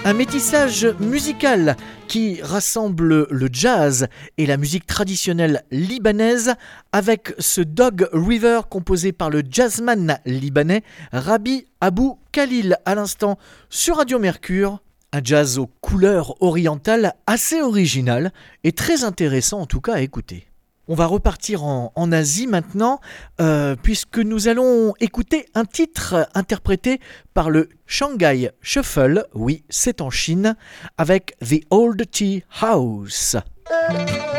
Un métissage musical qui rassemble le jazz et la musique traditionnelle libanaise avec ce Dog River composé par le jazzman libanais Rabi Abou Khalil à l'instant sur Radio Mercure. Un jazz aux couleurs orientales assez original et très intéressant en tout cas à écouter. On va repartir en Asie maintenant, puisque nous allons écouter un titre interprété par le Shanghai Shuffle, oui c'est en Chine, avec The Old Tea House.